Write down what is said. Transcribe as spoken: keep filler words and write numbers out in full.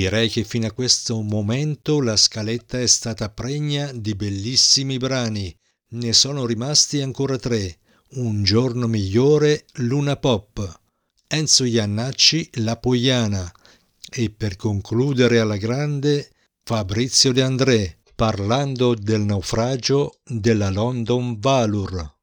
Direi che fino a questo momento la scaletta è stata pregna di bellissimi brani. Ne sono rimasti ancora tre. Un giorno migliore, Luna Pop, Enzo Jannacci, La Poiana e per concludere alla grande Fabrizio De André parlando del naufragio della London Valor.